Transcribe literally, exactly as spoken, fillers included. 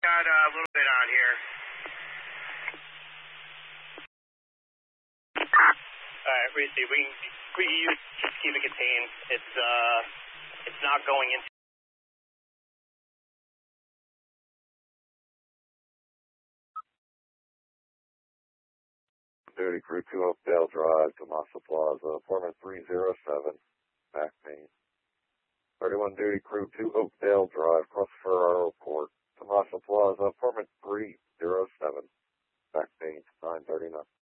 Got uh, a little bit on here. Alright, we see. We can, we can use, just keep it contained. It's, uh, it's not going into. Duty Crew two Oakdale Drive, Tommaso Plaza, apartment three oh seven, back main. thirty-one Duty Crew two Oakdale Drive, Cross Ferraro Court, Tommaso Plaza, apartment three oh seven, back main, nine thirty-nine.